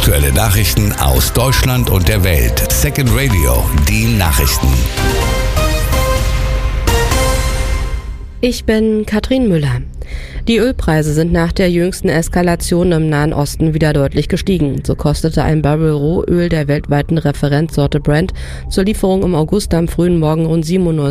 Aktuelle Nachrichten aus Deutschland und der Welt. Second Radio, die Nachrichten. Ich bin Katrin Müller. Die Ölpreise sind nach der jüngsten Eskalation im Nahen Osten wieder deutlich gestiegen. So kostete ein Barrel Rohöl der weltweiten Referenzsorte Brent zur Lieferung im August am frühen Morgen rund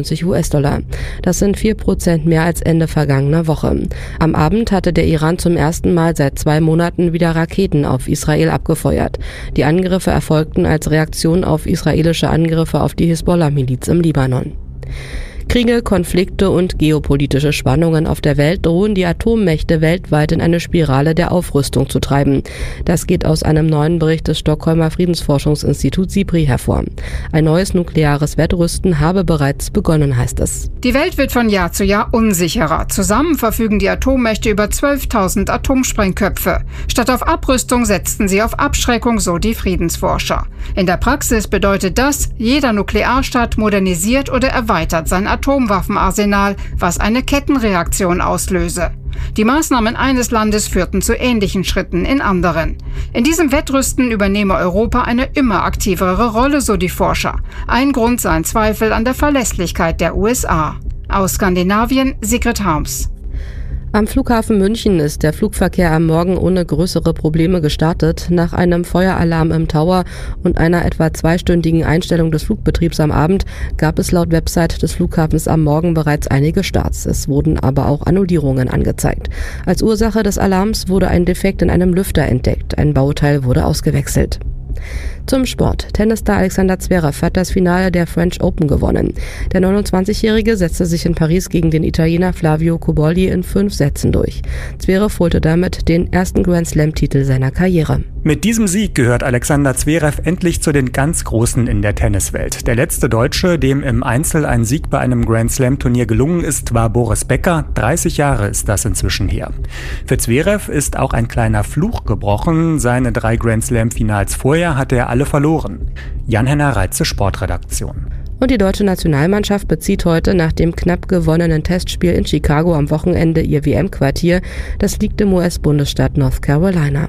$97. Das sind 4% mehr als Ende vergangener Woche. Am Abend hatte der Iran zum ersten Mal seit 2 Monaten wieder Raketen auf Israel abgefeuert. Die Angriffe erfolgten als Reaktion auf israelische Angriffe auf die Hisbollah-Miliz im Libanon. Kriege, Konflikte und geopolitische Spannungen auf der Welt drohen die Atommächte weltweit in eine Spirale der Aufrüstung zu treiben. Das geht aus einem neuen Bericht des Stockholmer Friedensforschungsinstituts SIPRI hervor. Ein neues nukleares Wettrüsten habe bereits begonnen, heißt es. Die Welt wird von Jahr zu Jahr unsicherer. Zusammen verfügen die Atommächte über 12.000 Atomsprengköpfe. Statt auf Abrüstung setzten sie auf Abschreckung, so die Friedensforscher. In der Praxis bedeutet das, jeder Nuklearstaat modernisiert oder erweitert sein Atomwaffenarsenal, was eine Kettenreaktion auslöse. Die Maßnahmen eines Landes führten zu ähnlichen Schritten in anderen. In diesem Wettrüsten übernehme Europa eine immer aktivere Rolle, so die Forscher. Ein Grund seien Zweifel an der Verlässlichkeit der USA. Aus Skandinavien, Sigrid Harms. Am Flughafen München ist der Flugverkehr am Morgen ohne größere Probleme gestartet. Nach einem Feueralarm im Tower und einer etwa 2-stündigen Einstellung des Flugbetriebs am Abend gab es laut Website des Flughafens am Morgen bereits einige Starts. Es wurden aber auch Annullierungen angezeigt. Als Ursache des Alarms wurde ein Defekt in einem Lüfter entdeckt. Ein Bauteil wurde ausgewechselt. Zum Sport. Tennisstar Alexander Zverev hat das Finale der French Open gewonnen. Der 29-Jährige setzte sich in Paris gegen den Italiener Flavio Cobolli in 5 Sätzen durch. Zverev holte damit den ersten Grand-Slam-Titel seiner Karriere. Mit diesem Sieg gehört Alexander Zverev endlich zu den ganz Großen in der Tenniswelt. Der letzte Deutsche, dem im Einzel ein Sieg bei einem Grand-Slam-Turnier gelungen ist, war Boris Becker. 30 Jahre ist das inzwischen her. Für Zverev ist auch ein kleiner Fluch gebrochen. Seine 3 Grand-Slam-Finals vorher hatte er alle verloren. Jan-Henner Reitze, Sportredaktion. Und die deutsche Nationalmannschaft bezieht heute nach dem knapp gewonnenen Testspiel in Chicago am Wochenende ihr WM-Quartier. Das liegt im US-Bundesstaat North Carolina.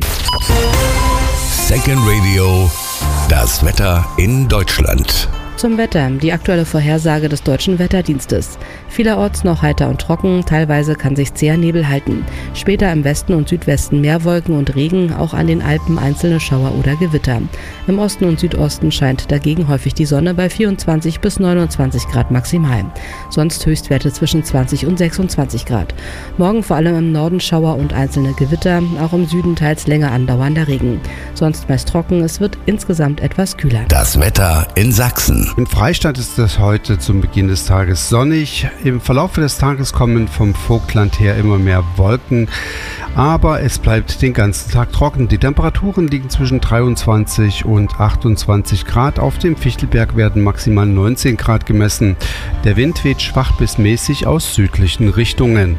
Second Radio, das Wetter in Deutschland. Zum Wetter, die aktuelle Vorhersage des Deutschen Wetterdienstes. Vielerorts noch heiter und trocken, teilweise kann sich zäher Nebel halten. Später im Westen und Südwesten mehr Wolken und Regen, auch an den Alpen einzelne Schauer oder Gewitter. Im Osten und Südosten scheint dagegen häufig die Sonne bei 24 bis 29 Grad maximal. Sonst Höchstwerte zwischen 20 und 26 Grad. Morgen vor allem im Norden Schauer und einzelne Gewitter, auch im Süden teils länger andauernder Regen. Sonst meist trocken, es wird insgesamt etwas kühler. Das Wetter in Sachsen. Im Freistaat ist es heute zum Beginn des Tages sonnig. Im Verlauf des Tages kommen vom Vogtland her immer mehr Wolken, aber es bleibt den ganzen Tag trocken. Die Temperaturen liegen zwischen 23 und 28 Grad. Auf dem Fichtelberg werden maximal 19 Grad gemessen. Der Wind weht schwach bis mäßig aus südlichen Richtungen.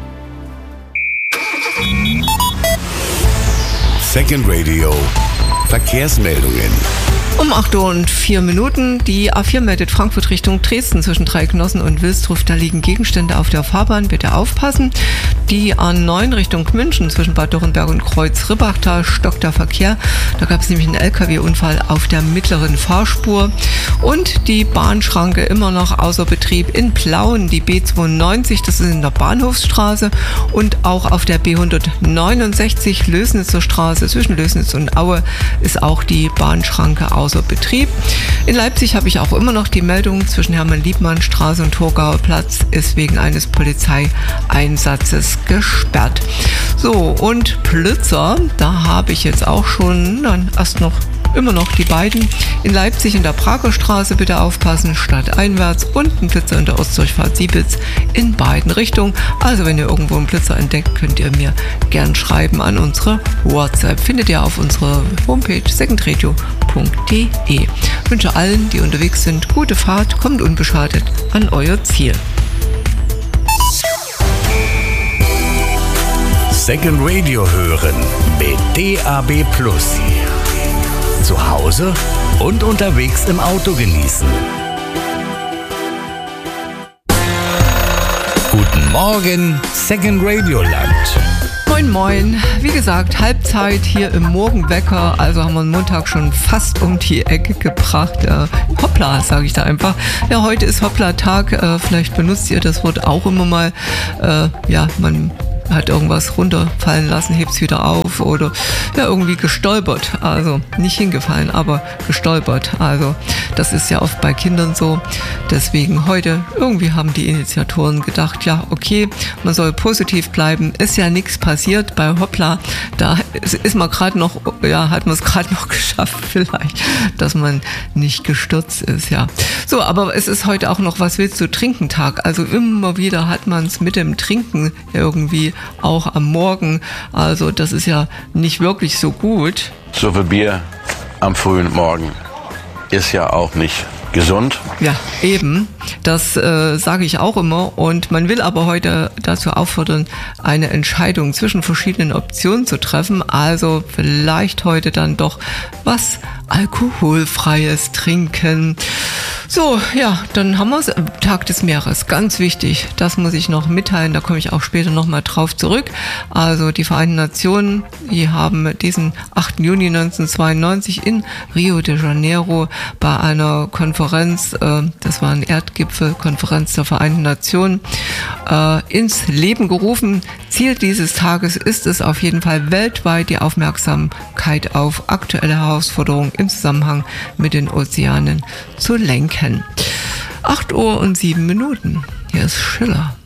Second Radio, Verkehrsmeldungen. Um 8:04 Uhr, die A4 meldet Frankfurt Richtung Dresden zwischen Dreigenossen und Wilsdruf. Da liegen Gegenstände auf der Fahrbahn, bitte aufpassen. Die A9 Richtung München zwischen Bad Dürrenberg und Kreuz-Ribbach, da stockt der Verkehr. Da gab es nämlich einen LKW-Unfall auf der mittleren Fahrspur. Und die Bahnschranke immer noch außer Betrieb in Plauen, die B92, das ist in der Bahnhofsstraße. Und auch auf der B169 Lößnitzer Straße zwischen Lößnitz und Aue ist auch die Bahnschranke außer Betrieb. In Leipzig habe ich auch immer noch die Meldung, zwischen Hermann-Liebmann-Straße und Torgauer Platz ist wegen eines Polizeieinsatzes gesperrt. So, und Blitzer, da habe ich jetzt auch schon dann erst noch immer noch die beiden. In Leipzig in der Prager Straße bitte aufpassen, stadteinwärts, und ein Blitzer in der Ostdurchfahrt Siebitz in beiden Richtungen. Also wenn ihr irgendwo einen Blitzer entdeckt, könnt ihr mir gern schreiben an unsere WhatsApp. Findet ihr auf unserer Homepage secondradio.de. Ich wünsche allen, die unterwegs sind, gute Fahrt, kommt unbeschadet an euer Ziel. Second Radio hören mit DAB+. Zu Hause und unterwegs im Auto genießen. Guten Morgen, Second Radio Land. Moin Moin, wie gesagt, Halbzeit hier im Morgenwecker, also haben wir den Montag schon fast um die Ecke gebracht. Hoppla, sage ich da einfach. Ja, heute ist Hoppla-Tag, vielleicht benutzt ihr das Wort auch immer mal. Man hat irgendwas runterfallen lassen, hebt es wieder auf oder ja, irgendwie gestolpert. Also nicht hingefallen, aber gestolpert. Also das ist ja oft bei Kindern so. Deswegen heute, irgendwie haben die Initiatoren gedacht, ja okay, man soll positiv bleiben. Ist ja nichts passiert bei Hoppla. Da ist man gerade noch, ja, hat man es gerade noch geschafft vielleicht, dass man nicht gestürzt ist, ja. So, aber es ist heute auch noch Was willst du trinken Tag. Also immer wieder hat man es mit dem Trinken irgendwie auch am Morgen. Also das ist ja nicht wirklich so gut. So viel Bier am frühen Morgen ist ja auch nicht gesund. Ja, eben. Das sage ich auch immer. Und man will aber heute dazu auffordern, eine Entscheidung zwischen verschiedenen Optionen zu treffen. Also vielleicht heute dann doch was Alkoholfreies trinken. So, ja, dann haben wir es. Tag des Meeres, ganz wichtig. Das muss ich noch mitteilen, da komme ich auch später nochmal drauf zurück. Also die Vereinten Nationen, die haben diesen 8. Juni 1992 in Rio de Janeiro bei einer Konferenz, das war eine Erdgipfelkonferenz der Vereinten Nationen, ins Leben gerufen. Ziel dieses Tages ist es auf jeden Fall, weltweit die Aufmerksamkeit auf aktuelle Herausforderungen im Zusammenhang mit den Ozeanen zu lenken. 8:07 Uhr. Hier ist Schiller.